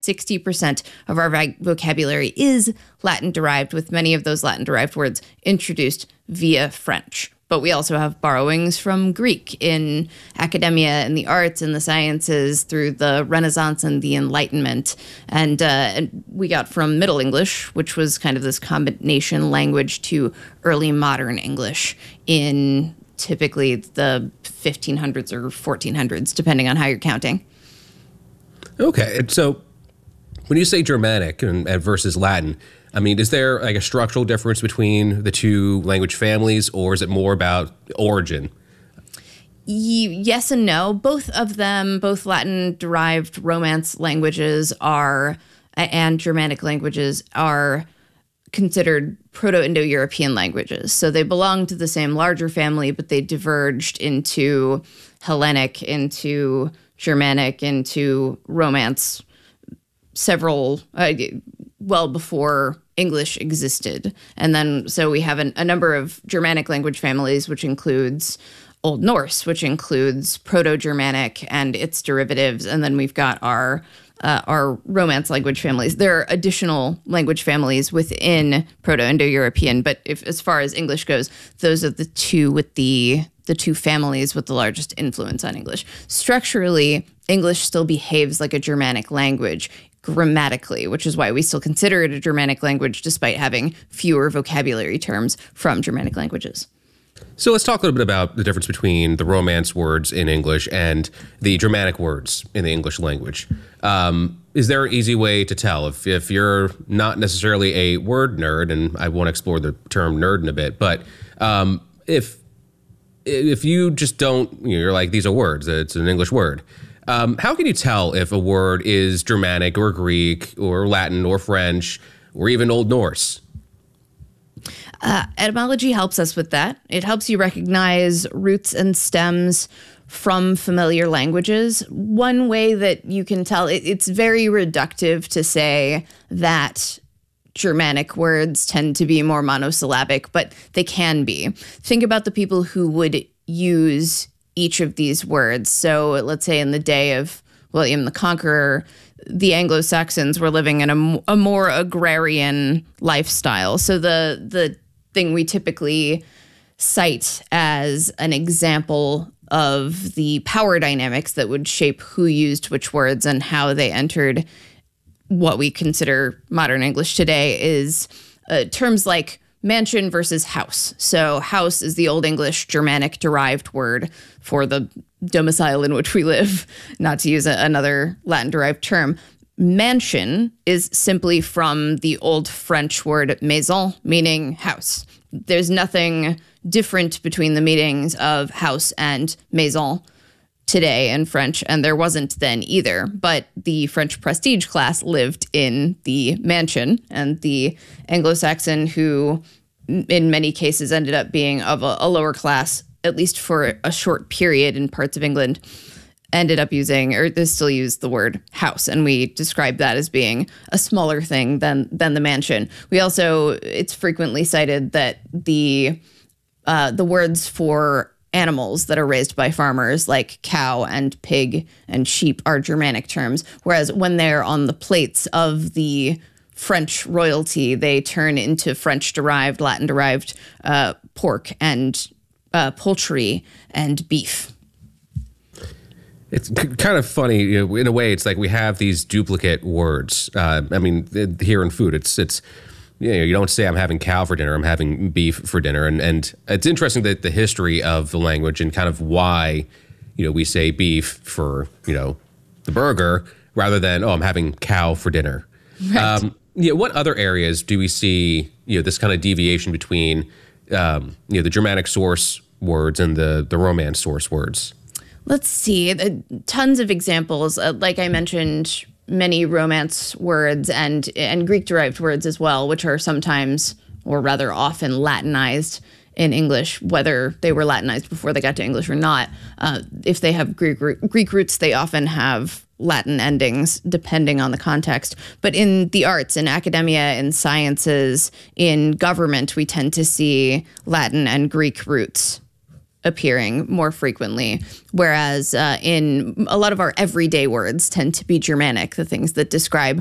60% of our vocabulary is Latin-derived, with many of those Latin-derived words introduced via French. But we also have borrowings from Greek in academia and the arts and the sciences through the Renaissance and the Enlightenment. And we got from Middle English, which was kind of this combination language, to early modern English in typically the 1500s or 1400s, depending on how you're counting. Okay, and so when you say Germanic and versus Latin, I mean, is there like a structural difference between the two language families, or is it more about origin? Yes and no. Both of them, both Latin-derived Romance languages and Germanic languages are considered Proto-Indo-European languages. So they belong to the same larger family, but they diverged into Hellenic, into Germanic, into Romance well before English existed. And then so we have a number of Germanic language families, which includes Old Norse, which includes Proto-Germanic and its derivatives. And then we've got our Romance language families. There are additional language families within Proto-Indo-European, but as far as English goes, those are the two with the two families with the largest influence on English. Structurally, English still behaves like a Germanic language grammatically, which is why we still consider it a Germanic language despite having fewer vocabulary terms from Germanic languages. So let's talk a little bit about the difference between the Romance words in English and the Germanic words in the English language. Is there an easy way to tell if you're not necessarily a word nerd, and I won't explore the term nerd in a bit, but if you just don't, you're like, these are words, it's an English word. How can you tell if a word is Germanic or Greek or Latin or French or even Old Norse? Etymology helps us with that. It helps you recognize roots and stems from familiar languages. One way that you can tell, it's very reductive to say that Germanic words tend to be more monosyllabic, but they can be. Think about the people who would use each of these words. So let's say in the day of William the Conqueror, the Anglo-Saxons were living in a more agrarian lifestyle. So the thing we typically cite as an example of the power dynamics that would shape who used which words and how they entered what we consider modern English today is terms like mansion versus house. So house is the Old English Germanic derived word for the domicile in which we live, not to use another Latin derived term. Mansion is simply from the Old French word maison, meaning house. There's nothing different between the meanings of house and maison today in French, and there wasn't then either. But the French prestige class lived in the mansion, and the Anglo-Saxon, who in many cases ended up being of a lower class, at least for a short period in parts of England, ended up using, or they still use the word house. And we describe that as being a smaller thing than the mansion. We also, it's frequently cited that the words for animals that are raised by farmers, like cow and pig and sheep, are Germanic terms. Whereas when they're on the plates of the French royalty, they turn into French-derived, Latin-derived pork and poultry and beef. It's kind of funny, you know, in a way. It's like we have these duplicate words. I mean, here in food, it's you know, you don't say I'm having cow for dinner, I'm having beef for dinner, and it's interesting that the history of the language and kind of why, you know, we say beef for, you know, the burger rather than, oh, I'm having cow for dinner. Right. Yeah, what other areas do we see, you know, this kind of deviation between, you know, the Germanic source words and the Romance source words? Let's see. Tons of examples. Like I mentioned, many Romance words and Greek-derived words as well, which are sometimes, or rather often, Latinized in English, whether they were Latinized before they got to English or not. If they have Greek roots, they often have Latin endings, depending on the context. But in the arts, in academia, in sciences, in government, we tend to see Latin and Greek roots. appearing more frequently, whereas in a lot of our everyday words tend to be Germanic, the things that describe